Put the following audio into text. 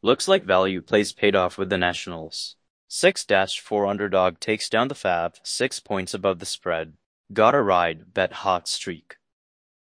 Looks like value plays paid off with the Nationals. 6-4 underdog takes down the Fav, 6 points above the spread. Got a ride, bet hot streak.